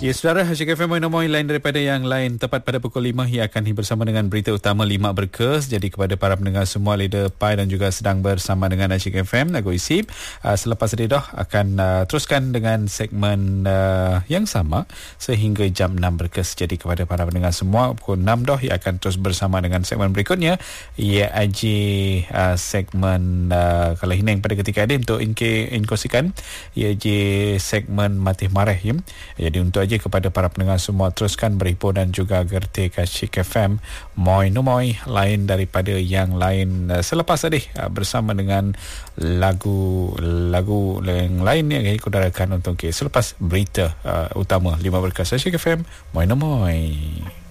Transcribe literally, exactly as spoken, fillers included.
Ya, saudara, Asyik F M Moin lain daripada yang lain. Tepat pada pukul lima, ia akan bersama dengan berita utama lima berkes. Jadi kepada para pendengar semua, leader Pai dan juga sedang bersama dengan Asyik F M, Nago Isip. Uh, selepas ini dah akan uh, teruskan dengan segmen uh, yang sama sehingga jam enam berkes. Jadi kepada para pendengar semua, pukul enam dah ia akan terus bersama dengan segmen berikutnya. Ia aji uh, segmen uh, kalau hineng pada ketika ini untuk inke inkosikan. Ia aji segmen Matih Mareh. Ya. Jadi untuk aja kepada para pendengar semua, teruskan berhibur dan juga gerti Asyik F M Moi no Moi lain daripada yang lain. Selepas tadi bersama dengan lagu lagu yang lain yang saya kudarakan untuk okay. Selepas berita uh, utama lima berkas Asyik F M Moi no Moi.